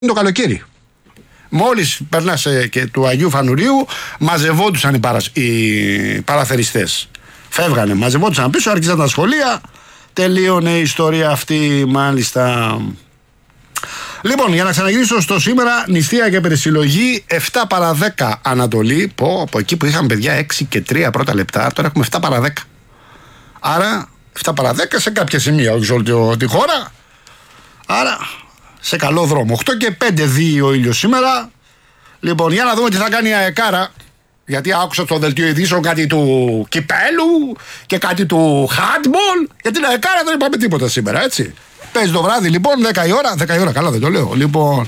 το καλοκαίρι. Μόλις περνάσε και του Αγίου Φανουρίου, μαζευόντουσαν οι παραθεριστές. Φεύγανε, μαζευόντουσαν πίσω, άρχισαν τα σχολεία. Τελείωνε η ιστορία αυτή, μάλιστα. Λοιπόν, για να ξαναγυρίσω στο σήμερα, νηστεία και περισυλλογή 7 παρα 10 Ανατολή. Από εκεί που είχαμε παιδιά 6 και 3 πρώτα λεπτά, τώρα έχουμε 7 παρα 10. Άρα 7 παρα 10 σε κάποια σημεία, όχι σε όλη τη χώρα. Άρα σε καλό δρόμο. 8 και 5 δει ο ήλιος σήμερα. Λοιπόν, για να δούμε τι θα κάνει η ΑΕΚΑΡΑ. Γιατί άκουσα στο δελτίο ειδήσεων κάτι του κυπέλου και κάτι του handball. Για την ΑΕΚΑΡΑ δεν είπαμε τίποτα σήμερα, έτσι. Παίζει το βράδυ λοιπόν, 10 η ώρα. 10 η ώρα, καλά δεν το λέω. Λοιπόν,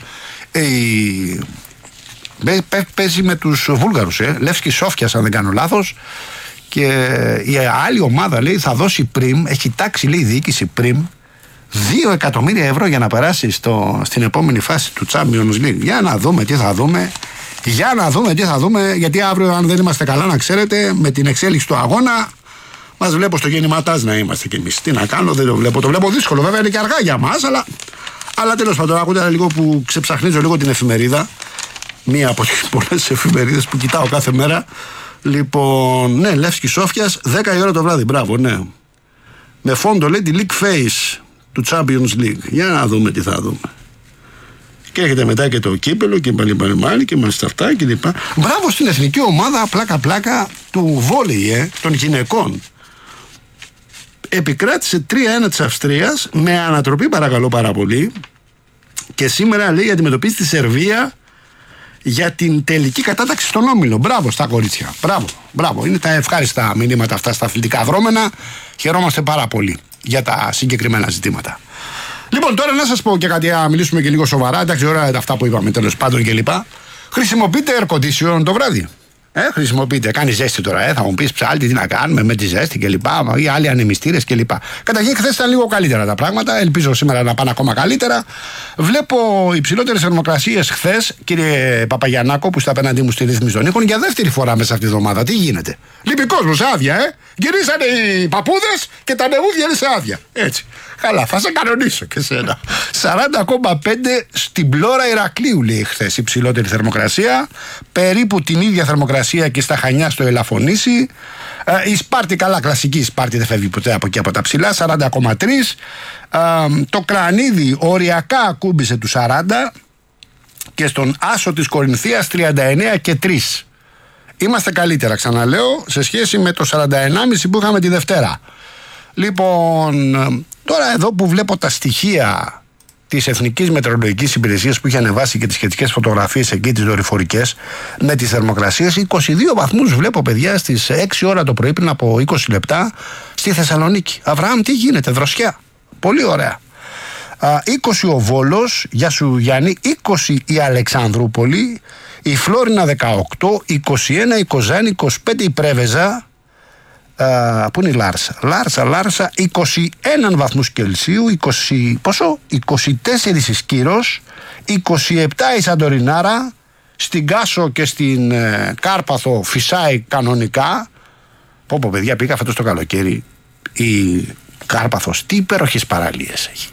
παίζει με τους Βούλγαρους, Λεύσκη Σόφιας, αν δεν κάνω λάθος. Και η άλλη ομάδα λέει θα δώσει πριμ, έχει τάξει λέει η διοίκηση πριμ 2 εκατομμύρια ευρώ για να περάσει στην επόμενη φάση του Champions League. Για να δούμε τι θα δούμε. Γιατί αύριο, αν δεν είμαστε καλά, να ξέρετε, με την εξέλιξη του αγώνα, μας βλέπω στο γεννηματάζ να είμαστε κι εμείς. Τι να κάνω, δεν το βλέπω. Το βλέπω δύσκολο, βέβαια είναι και αργά για μας, αλλά τέλος πάντων, ακούτε λίγο που ξεψαχνίζω λίγο την εφημερίδα. Μία από τις πολλές εφημερίδες που κοιτάω κάθε μέρα. Λοιπόν, ναι, Λεύσκη Σόφιας, 10 η ώρα το βράδυ. Μπράβο, ναι. Με φόντο λέει τη League Face του Champions League. Για να δούμε τι θα δούμε. Και έρχεται μετά και το κύπελο και πάλι και μάλιστα αυτά και λοιπά. Μπράβο στην εθνική ομάδα πλάκα του βόλεϊ, των γυναικών. Επικράτησε 3-1 της Αυστρίας με ανατροπή, παρακαλώ πάρα πολύ. Και σήμερα λέει αντιμετωπίζει τη Σερβία για την τελική κατάταξη στον όμιλο. Μπράβο στα κορίτσια. Μπράβο. Είναι τα ευχάριστα μηνύματα αυτά στα αθλητικά δρόμενα. Χαιρόμαστε πάρα πολύ για τα συγκεκριμένα ζητήματα. Λοιπόν, τώρα να σας πω και κάτι, να μιλήσουμε και λίγο σοβαρά. Εντάξει, ωραία αυτά που είπαμε τέλος πάντων κλπ. Χρησιμοποιείτε air condition το βράδυ. Χρησιμοποιείτε. Κάνει ζέστη τώρα. Θα μου πεις ψάλτη τι να κάνουμε με τη ζέστη κλπ. Ή άλλοι ανεμιστήρες κλπ. Καταρχήν, χθες ήταν λίγο καλύτερα τα πράγματα. Ελπίζω σήμερα να πάνε ακόμα καλύτερα. Βλέπω υψηλότερες θερμοκρασίες χθες, κύριε Παπαγιαννάκο, που είστε απέναντί μου στη ρύθμιση των ήχων, για δεύτερη φορά μέσα αυτή τη εβδομάδα. Τι γίνεται. Λείπει κόσμος άδεια, Γυρίσανε οι παππούδες και τα νεούδια είναι σε άδεια. Έτσι. Καλά, θα σε κανονίσω και σένα. 40,5 στην Πλώρα Ηρακλείου, λέει χθες, υψηλότερη θερμοκρασία. Περίπου την ίδια θερμοκρασία και στα Χανιά στο Ελαφωνήσι. Η Σπάρτη, καλά, κλασική η Σπάρτη, δεν φεύγει ποτέ από εκεί από τα ψηλά, 40,3. Το Κρανίδι οριακά ακούμπησε του 40. Και στον Άσο της Κορινθίας 39 και 3. Είμαστε καλύτερα, ξαναλέω, σε σχέση με το 41,5 που είχαμε τη Δευτέρα. Λοιπόν, τώρα εδώ που βλέπω τα στοιχεία της Εθνικής Μετεωρολογικής Υπηρεσίας που είχε ανεβάσει και τις σχετικές φωτογραφίες εκεί, τις δορυφορικές, με τις θερμοκρασίες, 22 βαθμούς βλέπω, παιδιά, στις 6 ώρα το πρωί πριν από 20 λεπτά στη Θεσσαλονίκη. Αβραάμ, τι γίνεται, δροσιά. Πολύ ωραία. 20 ο Βόλος, γεια σου Γιάννη, 20 η Αλεξανδρούπολη, η Φλόρινα 18, 21 η Κοζάνη, 25 η Πρέβεζα. Πού είναι η Λάρσα, 21 βαθμούς Κελσίου, 24 η Σκύρος, 27 η Σαντορινάρα, στην Κάσο και στην Κάρπαθο φυσάει κανονικά. Πω παιδιά, πήγα φέτος το καλοκαίρι η Κάρπαθος, τι υπέροχες παραλίες έχει.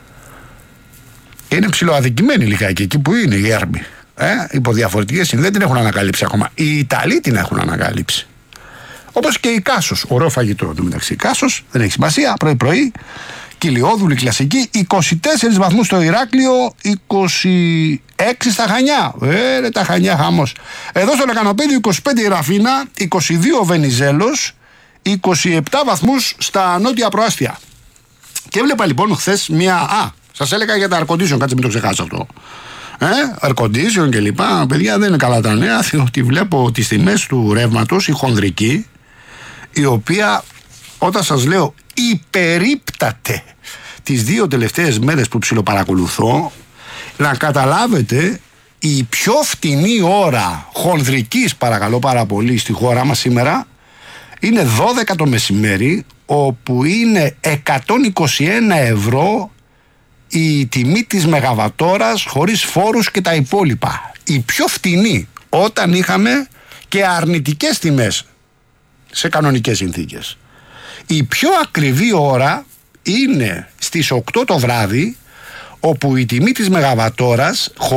Είναι ψιλοαδικημένη λιγάκι εκεί που είναι η Έρμη. Υπό διαφορετικές δεν την έχουν ανακαλύψει ακόμα. Οι Ιταλοί την έχουν ανακαλύψει. Όπως και η Κάσος. Ωραίο φαγητό μεταξύ. Κάσος, δεν έχει σημασία. Πρωί-πρωί. Κιλιόδουλη κλασική. 24 βαθμούς στο Ηράκλειο. 26 στα Χανιά. Τα Χανιά χαμός. Εδώ στο Λεκανοπέδιο 25 η Ραφίνα. 22 ο Βενιζέλος. 27 βαθμούς στα νότια προάστια. Και έβλεπα λοιπόν χθες μια. Σας έλεγα για τα air condition, κάτσε μην το ξεχάσω αυτό. Air condition και λοιπά. Παιδιά, δεν είναι καλά τα νέα, διότι βλέπω τις τιμές του ρεύματος, η χονδρική, η οποία, όταν σας λέω, υπερίπταται τις 2 τελευταίες μέρες που ψιλοπαρακολουθώ, να καταλάβετε, η πιο φτηνή ώρα χονδρικής, παρακαλώ πάρα πολύ, στη χώρα μας σήμερα, είναι 12 το μεσημέρι, όπου είναι 121 ευρώ η τιμή της μεγαβατόρας χωρίς φόρους και τα υπόλοιπα. Η πιο φτηνή, όταν είχαμε και αρνητικές τιμές σε κανονικές συνθήκες. Η πιο ακριβή ώρα είναι στις 8 το βράδυ, όπου η τιμή της μεγαβατόρας